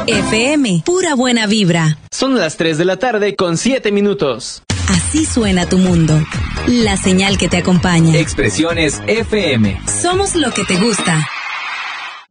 FM, pura buena vibra. Son las 3 de la tarde con 7 minutos. Así suena tu mundo. La señal que te acompaña. Expresiones FM. Somos lo que te gusta.